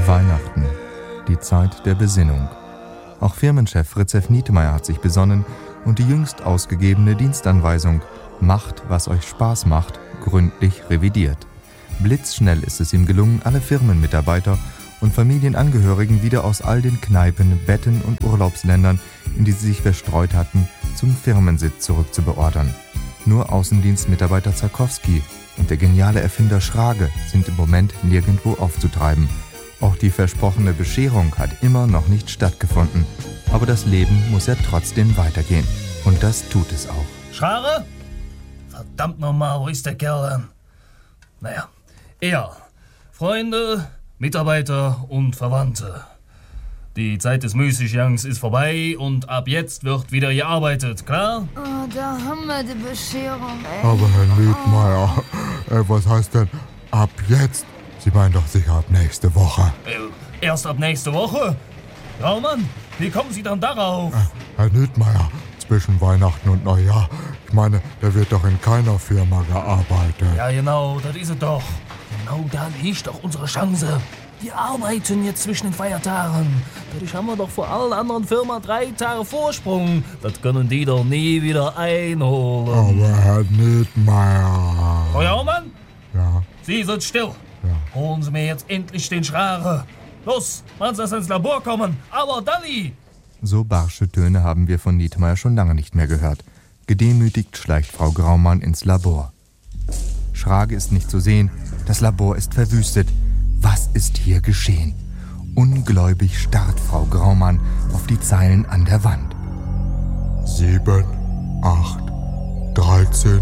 Weihnachten, die Zeit der Besinnung. Auch Firmenchef Fritz F. Nietmeyer hat sich besonnen und die jüngst ausgegebene Dienstanweisung »Macht, was euch Spaß macht« gründlich revidiert. Blitzschnell ist es ihm gelungen, alle Firmenmitarbeiter und Familienangehörigen wieder aus all den Kneipen, Betten und Urlaubsländern, in die sie sich verstreut hatten, zum Firmensitz zurückzubeordern. Nur Außendienstmitarbeiter Zarkowski und der geniale Erfinder Schrage sind im Moment nirgendwo aufzutreiben. Auch die versprochene Bescherung hat immer noch nicht stattgefunden. Aber das Leben muss ja trotzdem weitergehen. Und das tut es auch. Schrage? Verdammt nochmal, wo ist der Kerl denn? Naja, Freunde, Mitarbeiter und Verwandte. Die Zeit des Müßiggangs ist vorbei und ab jetzt wird wieder gearbeitet, klar? Oh, da haben wir die Bescherung, ey. Aber Herr Nietmeyer, was heißt denn ab jetzt? Sie meinen doch sicher ab nächste Woche. Erst ab nächste Woche? Ja, Mann, wie kommen Sie dann darauf? Herr Nietmeyer, zwischen Weihnachten und Neujahr, ich meine, da wird doch in keiner Firma gearbeitet. Ja, genau, das ist es doch. Genau da liegt doch unsere Chance. Wir arbeiten jetzt zwischen den Feiertagen. Dadurch haben wir doch vor allen anderen Firmen 3 Tage Vorsprung. Das können die doch nie wieder einholen. Aber Herr Nietmeyer... Frau Jaumann? Ja? Sie sind still. Ja. Holen Sie mir jetzt endlich den Schrage. Los, machen Sie, dass ins Labor kommen. Aber Dalli! So barsche Töne haben wir von Nietmeyer schon lange nicht mehr gehört. Gedemütigt schleicht Frau Graumann ins Labor. Schrage ist nicht zu sehen, das Labor ist verwüstet. Was ist hier geschehen? Ungläubig starrt Frau Graumann auf die Zeilen an der Wand. 7, 8, 13,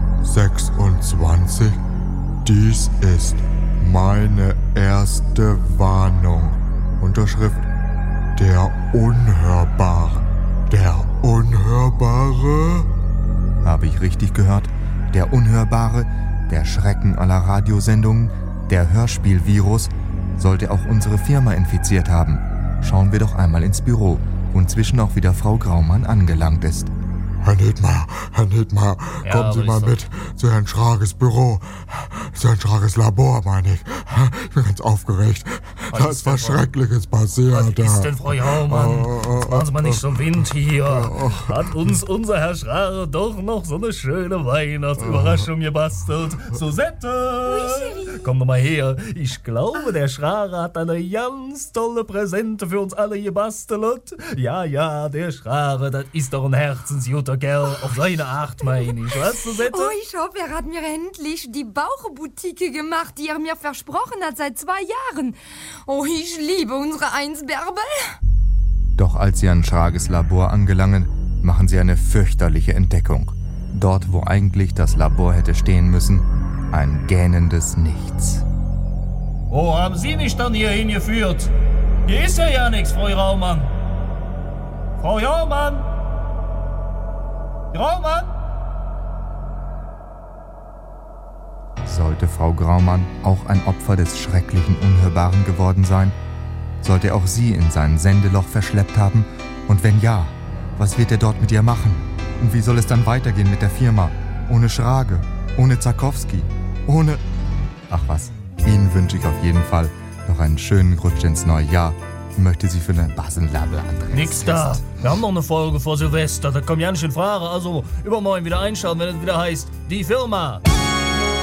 26. Dies ist meine erste Warnung. Unterschrift: Der Unhörbare. Der Unhörbare? Habe ich richtig gehört? Der Unhörbare, der Schrecken aller Radiosendungen, der Hörspielvirus, sollte auch unsere Firma infiziert haben. Schauen wir doch einmal ins Büro, wo inzwischen auch wieder Frau Graumann angelangt ist. Herr Nietmeyer, Ja, kommen Sie mal mit zu Herrn Schrages Büro. Zu Herrn Schrages Labor, meine ich. Ich bin ganz aufgeregt. Da ist was Schreckliches passiert. Was ist denn, Frau Jaumann? Jetzt machen Sie mal nicht so einen Wind hier. Hat uns unser Herr Schrage doch noch so eine schöne Weihnachtsüberraschung gebastelt. Susette! Komm doch mal her. Ich glaube, der Schrage hat eine ganz tolle Präsente für uns alle gebastelt. Ja, der Schrage, das ist doch ein herzensguter Kerl. Auf seine Art, meine ich. Was, Susette? Oh, ich hoffe, er hat mir endlich die Baucheboutique gemacht, die er mir versprochen hat seit 2 Jahren. Oh, ich liebe unsere Einsbärbel. Doch als sie an Schrages Labor angelangen, machen sie eine fürchterliche Entdeckung. Dort, wo eigentlich das Labor hätte stehen müssen, ein gähnendes Nichts. Wo haben Sie mich dann hier hingeführt? Hier ist ja nichts, Frau Jaumann. Frau Jaumann! Graumann! Sollte Frau Graumann auch ein Opfer des schrecklichen Unhörbaren geworden sein? Sollte er auch sie in sein Sendeloch verschleppt haben? Und wenn ja, was wird er dort mit ihr machen? Und wie soll es dann weitergehen mit der Firma? Ohne Schrage, ohne Zarkowski, ohne... Ach was, Ihnen wünsche ich auf jeden Fall noch einen schönen Rutsch ins neue Jahr und möchte Sie für eine Basenlabel Andreas. Nix da. Wir haben noch eine Folge vor Silvester, da kommt ja nicht in Frage. Also übermorgen wieder einschalten, wenn es wieder heißt, die Firma.